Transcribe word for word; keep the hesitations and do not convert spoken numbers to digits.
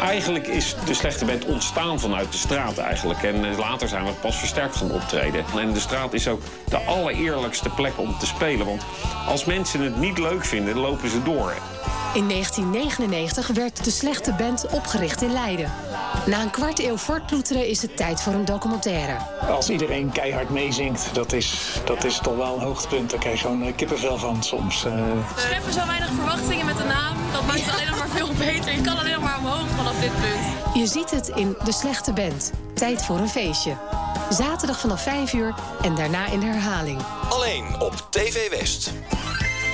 Eigenlijk is de slechte band ontstaan vanuit de straat eigenlijk. En later zijn we pas versterkt gaan optreden. En de straat is ook de allereerlijkste plek om te spelen. Want als mensen het niet leuk vinden, lopen ze door. In negentien negenennegentig werd de slechte band opgericht in Leiden. Na een kwart eeuw voortploeteren is het tijd voor een documentaire. Als iedereen keihard meezingt, dat is, dat is toch wel een hoogtepunt. Daar krijg je gewoon kippenvel van soms. Uh... We scheppen zo weinig verwachtingen met de naam. Dat maakt het alleen nog maar veel beter. Je kan alleen nog maar omhoog vanaf dit punt. Je ziet het in De Slechte Band. Tijd voor een feestje. Zaterdag vanaf vijf uur en daarna in herhaling. Alleen op T V West.